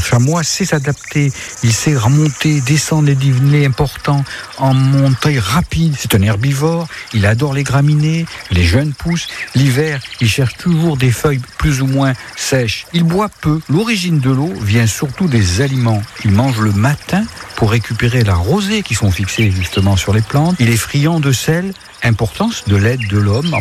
chamois sait s'adapter, il sait remonter, descendre les dénivelés importants en montée rapide. C'est un herbivore, il adore les graminées, les jeunes pousses. L'hiver, il cherche toujours des feuilles plus ou moins sèches. Il boit peu. L'origine de l'eau vient surtout des aliments. Il mange le matin pour récupérer la rosée qui sont fixées justement sur les plantes. Il est friand de sel, importance de l'aide de l'homme